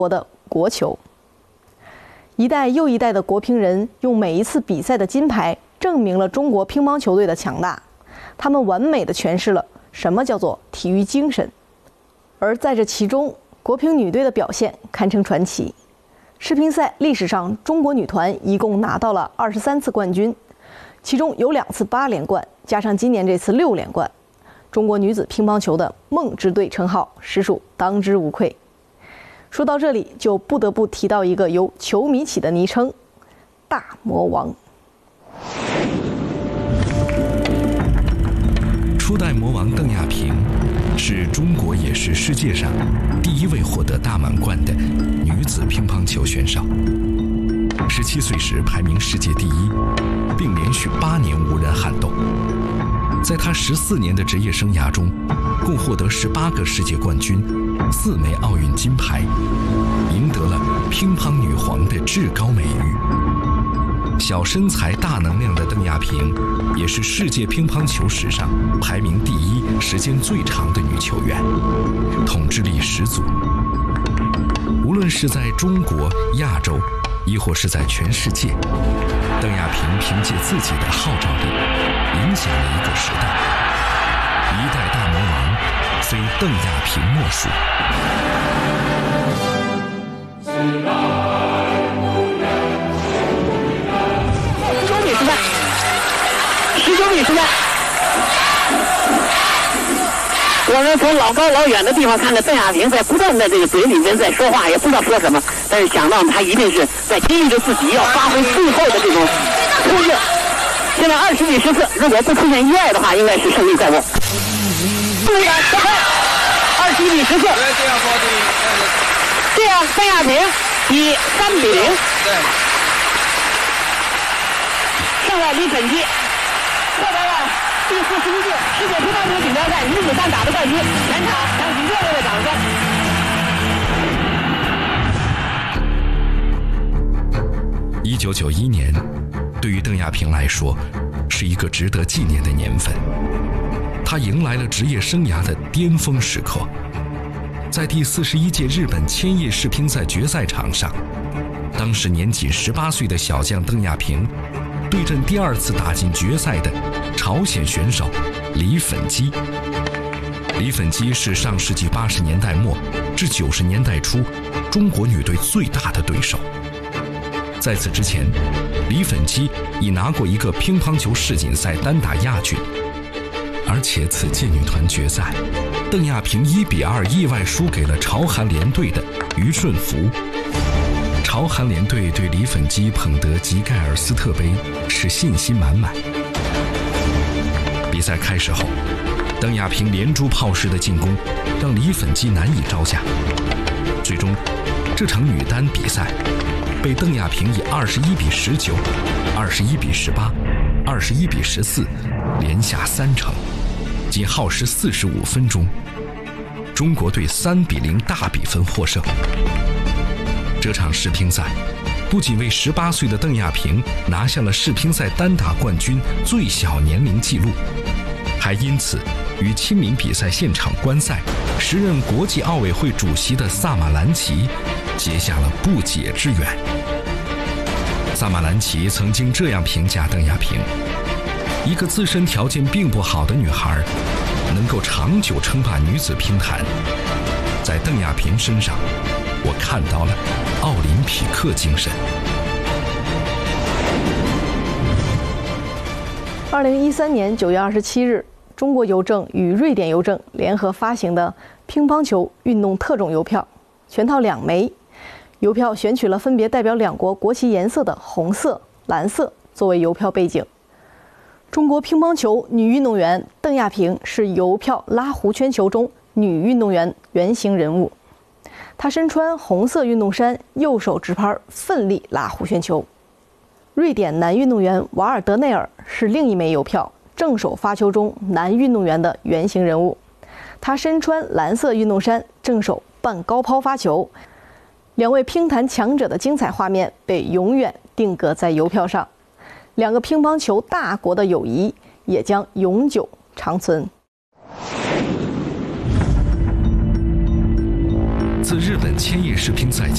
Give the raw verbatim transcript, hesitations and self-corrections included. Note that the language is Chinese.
国的国球。一代又一代的国乒人用每一次比赛的金牌证明了中国乒乓球队的强大，他们完美地诠释了什么叫做体育精神。而在这其中，国乒女队的表现堪称传奇。世乒赛历史上，中国女团一共拿到了二十三次冠军，其中有两次八连冠，加上今年这次六连冠，中国女子乒乓球的梦之队称号实属当之无愧。说到这里，就不得不提到一个由球迷起的昵称——大魔王。 初代魔王邓亚萍是中国也是世界上第一位获得大满贯的女子乒乓球选手。十七岁时排名世界第一，并连续八年无人撼动。在她十四年的职业生涯中，共获得十八个世界冠军，四枚奥运金牌，赢得了乒乓女皇的至高美誉。小身材大能量的邓亚萍也是世界乒乓球史上排名第一、时间最长的女球员，统治力十足。无论是在中国、亚洲，亦或是在全世界，邓亚萍凭借自己的号召力，影响了一个时代。一代大魔王，非邓亚萍莫属。 十九比十三，我们从老高老远的地方看着邓亚萍在不断的这个嘴里边在说话，也不知道说什么，但是想到他一定是在激励着自己要发挥最后的这种冲劲。现在二十比十四，如果不出现意外的话，应该是胜利在握。对呀，二十一比十四，这样邓亚萍以三比零胜了李粉姬，获得了第四十一届世界乒乓球锦标赛女子单打的冠军。全场响起热烈的掌声。一九九一年，对于邓亚萍来说，是一个值得纪念的年份。她迎来了职业生涯的巅峰时刻。在第四十一届日本千叶世乒赛决赛场上，当时年仅十八岁的小将邓亚萍对阵第二次打进决赛的朝鲜选手李粉姬。李粉姬是上世纪八十年代末至九十年代初中国女队最大的对手。在此之前，李粉姬已拿过一个乒乓球世锦赛单打亚军，而且此届女团决赛，邓亚萍一比二意外输给了朝韩联队的于顺福。朝韩联队对李粉姬捧得吉盖尔斯特杯是信心满满。比赛开始后，邓亚萍连珠炮式的进攻让李粉姬难以招架。最终，这场女单比赛被邓亚萍以二十一比十九、二十一比十八、二十一比十四连下三城，仅耗时四十五分钟，中国队三比零大比分获胜。这场世乒赛不仅为十八岁的邓亚萍拿下了世乒赛单打冠军最小年龄纪录，还因此与亲民比赛现场观赛、时任国际奥委会主席的萨马兰奇结下了不解之缘。萨马兰奇曾经这样评价邓亚萍：一个自身条件并不好的女孩，能够长久称霸女子乒坛，在邓亚萍身上，我看到了奥林匹克精神。 二零一三年九月二十七日，中国邮政与瑞典邮政联合发行的乒乓球运动特种邮票，全套两枚。邮票选取了分别代表两国国旗颜色的红色、蓝色作为邮票背景。中国乒乓球女运动员邓亚萍是邮票拉弧圈球中女运动员原型人物。她身穿红色运动衫，右手持拍奋力拉弧圈球。瑞典男运动员瓦尔德内尔是另一枚邮票正手发球中男运动员的原型人物。他身穿蓝色运动衫，正手半高抛发球。两位乒坛强者的精彩画面被永远定格在邮票上，两个乒乓球大国的友谊也将永久长存。 自日本千叶世乒赛